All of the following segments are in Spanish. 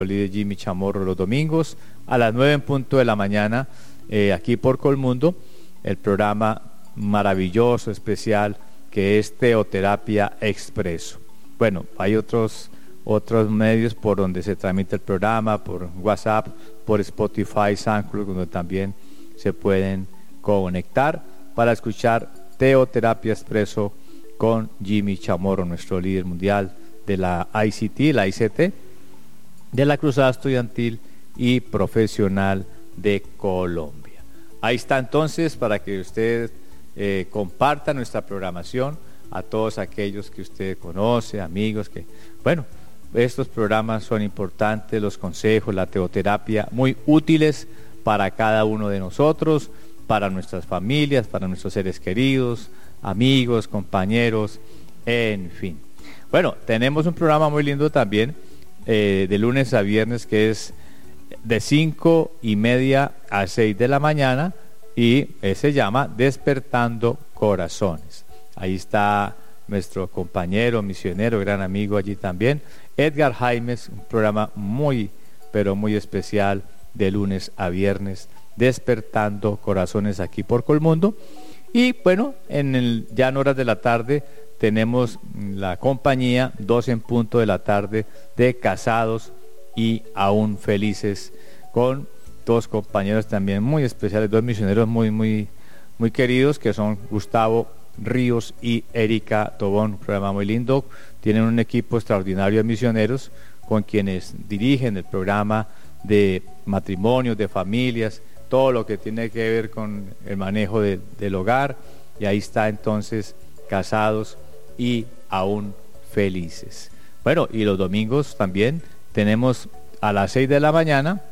líder Jimmy Chamorro los domingos a las 9 en punto de la mañana, aquí por Colmundo, el programa maravilloso, especial, que es Teoterapia Expreso. Bueno, hay otros medios por donde se transmite el programa, por WhatsApp, por Spotify, SoundCloud, donde también se pueden conectar para escuchar Teoterapia Expreso con Jimmy Chamorro, nuestro líder mundial de la ICT, la ICT, de la Cruzada Estudiantil y Profesional de Colombia. Ahí está entonces para que usted comparta nuestra programación a todos aquellos que usted conoce, amigos, que, bueno, estos programas son importantes, los consejos, la teoterapia, muy útiles para cada uno de nosotros, para nuestras familias, para nuestros seres queridos, amigos, compañeros, en fin. Bueno, tenemos un programa muy lindo también, de lunes a viernes, que es de 5:30 a 6 de la mañana, y se llama Despertando Corazones. Ahí está nuestro compañero, misionero, gran amigo allí también, Edgar Jaimes, un programa muy, pero muy especial de lunes a viernes, Despertando Corazones aquí por Colmundo. Y bueno, ya en horas de la tarde tenemos la compañía, 12 en punto de la tarde, de Casados y Aún Felices, con dos compañeros también muy especiales, dos misioneros muy queridos, que son Gustavo Ríos y Erika Tobón. Un programa muy lindo. Tienen un equipo extraordinario de misioneros con quienes dirigen el programa de matrimonios, de familias, todo lo que tiene que ver con el manejo del hogar. Y ahí está entonces Casados y Aún Felices. Bueno, y los domingos también tenemos a las 6 de la mañana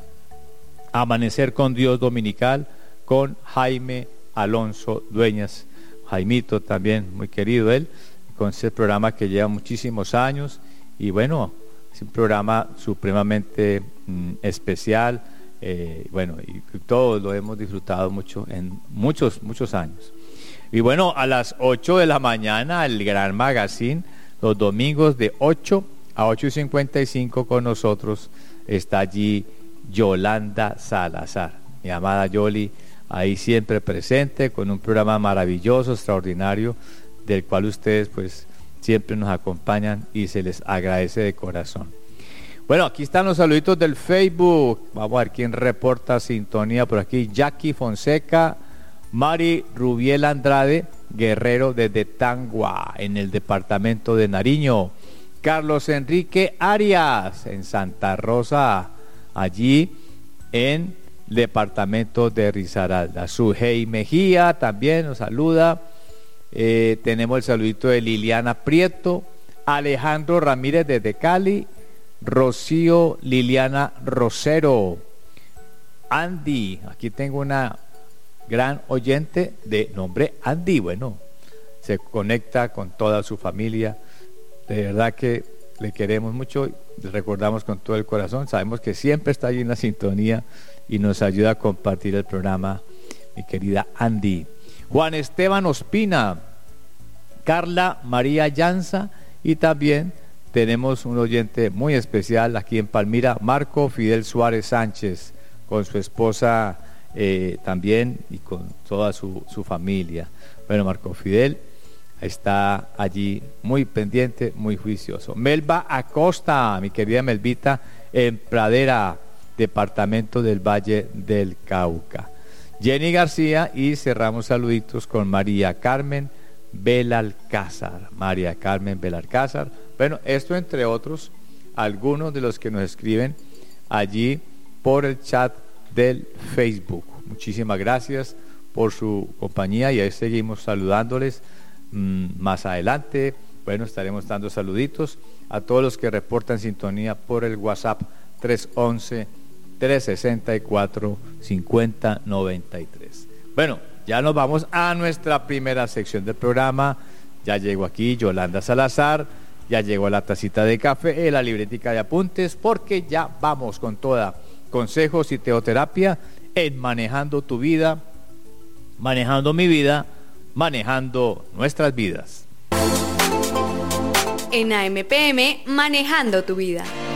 Amanecer con Dios Dominical con Jaime Alonso Dueñas. Jaimito también, muy querido él, con ese programa que lleva muchísimos años, y bueno, es un programa supremamente especial, bueno, y todos lo hemos disfrutado mucho en muchos años. Y bueno, a las 8 de la mañana, el Gran Magazine, los domingos de 8 a 8:55 con nosotros, está allí Yolanda Salazar, mi amada Yoli, ahí siempre presente, con un programa maravilloso, extraordinario, del cual ustedes pues siempre nos acompañan y se les agradece de corazón. Bueno, aquí están los saluditos del Facebook. Vamos a ver quién reporta sintonía por aquí. Jackie Fonseca, Mari Rubiel Andrade, Guerrero desde Tangua, en el departamento de Nariño. Carlos Enrique Arias, en Santa Rosa, allí en departamento de Risaralda. Sujei Mejía también nos saluda. Tenemos el saludito de Liliana Prieto, Alejandro Ramírez desde Cali, Rocío Liliana Rosero, Andy, aquí tengo una gran oyente de nombre Andy, bueno, se conecta con toda su familia, de verdad que le queremos mucho, le recordamos con todo el corazón, sabemos que siempre está allí en la sintonía y nos ayuda a compartir el programa, mi querida Andy. Juan Esteban Ospina, Carla María Llanza, y también tenemos un oyente muy especial aquí en Palmira, Marco Fidel Suárez Sánchez, con su esposa también y con toda su familia. Bueno, Marco Fidel está allí muy pendiente, muy juicioso. Melba Acosta, mi querida Melvita, en Pradera, departamento del Valle del Cauca. Jenny García, y cerramos saluditos con María Carmen Belalcázar. María Carmen Belalcázar. Bueno, esto entre otros, algunos de los que nos escriben allí por el chat del Facebook. Muchísimas gracias por su compañía y ahí seguimos saludándoles. Más adelante, bueno, estaremos dando saluditos a todos los que reportan sintonía por el WhatsApp 311-364-5093. Bueno, ya nos vamos a nuestra primera sección del programa. Ya llegó aquí Yolanda Salazar, ya llegó la tacita de café, la libretica de apuntes, porque ya vamos con toda consejos y teoterapia en Manejando tu Vida, manejando mi vida, manejando nuestras vidas. En AMPM, Manejando tu Vida.